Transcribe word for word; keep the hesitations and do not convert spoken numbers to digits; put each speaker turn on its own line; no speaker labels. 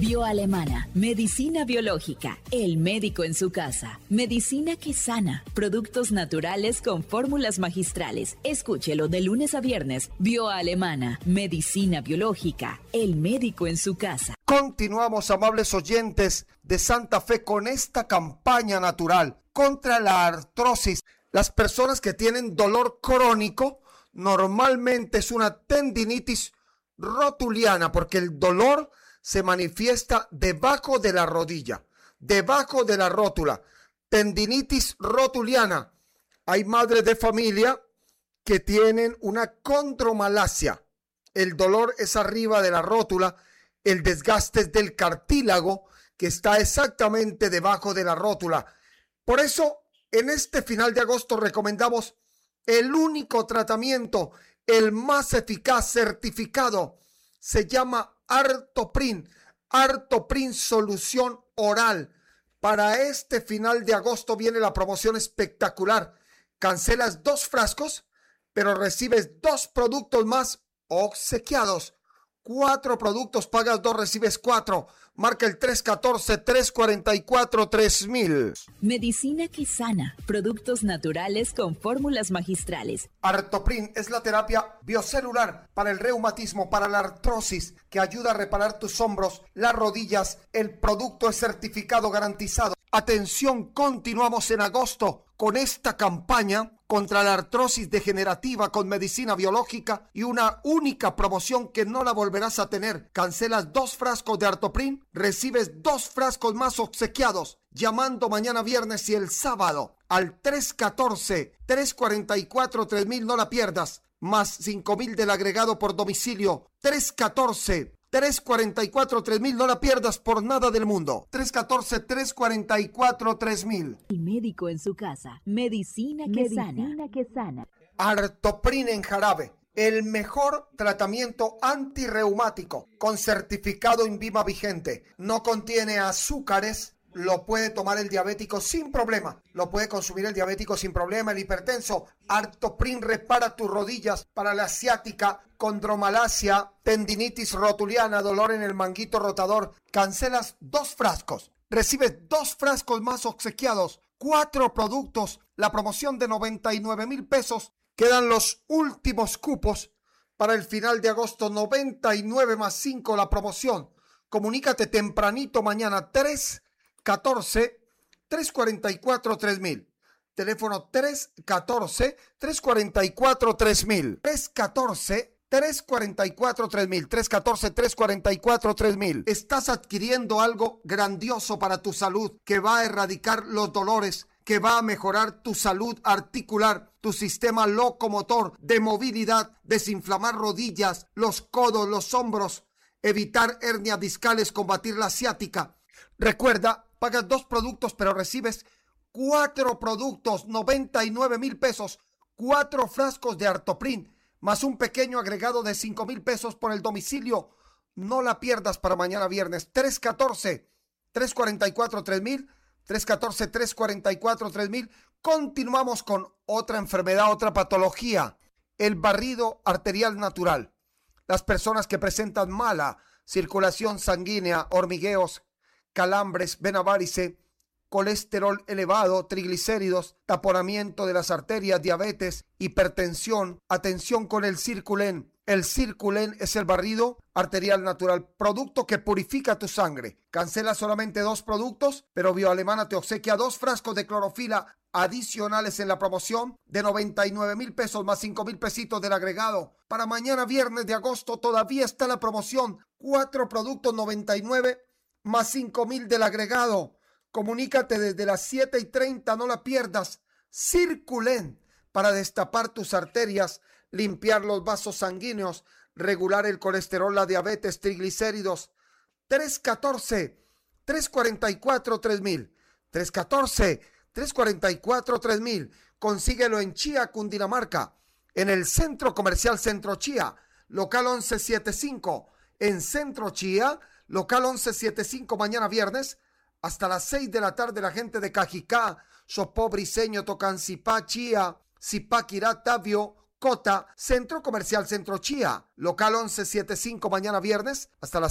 Bioalemana, medicina biológica, el médico en su casa, medicina que sana, productos naturales con fórmulas magistrales. Escúchelo de lunes a viernes. Bioalemana, medicina biológica, el médico en su casa.
Continuamos, amables oyentes de Santa Fe, con esta campaña natural contra la artrosis. Las personas que tienen dolor crónico normalmente es una tendinitis rotuliana, porque el dolor se manifiesta debajo de la rodilla, debajo de la rótula. Tendinitis rotuliana. Hay madres de familia que tienen una condromalacia. El dolor es arriba de la rótula, el desgaste es del cartílago que está exactamente debajo de la rótula. Por eso, en este final de agosto recomendamos el único tratamiento, el más eficaz, certificado. Se llama Artoprin, Artoprin solución oral. Para este final de agosto viene la promoción espectacular. Cancelas dos frascos, pero recibes dos productos más obsequiados. Cuatro productos, pagas dos, recibes cuatro. Marca el tres uno cuatro, tres cuatro cuatro, tres mil.
Medicina que sana, productos naturales con fórmulas magistrales.
Artoprin es la terapia biocelular para el reumatismo, para la artrosis, que ayuda a reparar tus hombros, las rodillas. El producto es certificado, garantizado. Atención, continuamos en agosto con esta campaña contra la artrosis degenerativa con medicina biológica y una única promoción que no la volverás a tener. Cancelas dos frascos de Artoprin, recibes dos frascos más obsequiados, llamando mañana viernes y el sábado al tres uno cuatro, tres cuatro cuatro, tres mil, no la pierdas, más cinco mil del agregado por domicilio. Tres uno cuatro, tres cuatro cuatro, tres mil, no la pierdas por nada del mundo. tres uno cuatro, tres cuatro cuatro, tres mil.
El médico en su casa, medicina que
Medicina
sana.
que sana.
Artoprin en jarabe, el mejor tratamiento antirreumático con certificado INVIMA vigente. No contiene azúcares, lo puede tomar el diabético sin problema. Lo puede consumir el diabético sin problema, el hipertenso. Artoprin repara tus rodillas para la ciática, condromalacia, tendinitis rotuliana, dolor en el manguito rotador. Cancelas dos frascos, recibes dos frascos más obsequiados. Cuatro productos, la promoción de noventa y nueve mil pesos. Quedan los últimos cupos para el final de agosto. Noventa y nueve más cinco la promoción. Comunícate tempranito mañana. Tres uno cuatro, tres cuatro cuatro, tres mil. Teléfono tres uno cuatro, tres cuatro cuatro, tres mil. tres uno cuatro, tres cuatro cuatro, tres mil. tres uno cuatro, tres cuatro cuatro, tres mil. Estás adquiriendo algo grandioso para tu salud, que va a erradicar los dolores, que va a mejorar tu salud articular, tu sistema locomotor, de movilidad, desinflamar rodillas, los codos, los hombros, evitar hernias discales, combatir la ciática. Recuerda, pagas dos productos, pero recibes cuatro productos, noventa y nueve mil pesos, cuatro frascos de Artoprin, más un pequeño agregado de cinco mil pesos por el domicilio. No la pierdas para mañana viernes. tres uno cuatro, tres cuatro cuatro, tres mil, tres uno cuatro, tres cuatro cuatro, tres mil. Continuamos con otra enfermedad, otra patología, el barrido arterial natural. Las personas que presentan mala circulación sanguínea, hormigueos, calambres, vena varice, colesterol elevado, triglicéridos, taponamiento de las arterias, diabetes, hipertensión. Atención con el Circulen. El Circulen es el barrido arterial natural, producto que purifica tu sangre. Cancela solamente dos productos, pero Bioalemana te obsequia dos frascos de clorofila adicionales en la promoción de noventa y nueve mil pesos más cinco mil pesitos del agregado. Para mañana viernes de agosto todavía está la promoción. Cuatro productos noventa y nueve más cinco mil del agregado. Comunícate desde las siete y treinta, no la pierdas. Circulen, para destapar tus arterias, limpiar los vasos sanguíneos, regular el colesterol, la diabetes, triglicéridos. tres uno cuatro, tres cuatro cuatro, tres mil. tres uno cuatro, tres cuatro cuatro, tres mil. Consíguelo en Chía, Cundinamarca, en el Centro Comercial Centro Chía, local once setenta y cinco. En Centro Chía, local once setenta y cinco, mañana viernes, hasta las seis de la tarde, la gente de Cajicá, Sopó, Briseño, Tocancipá, Chía, Zipaquirá, Tabio, Cota, Centro Comercial Centro Chía, local once setenta y cinco, mañana viernes, hasta las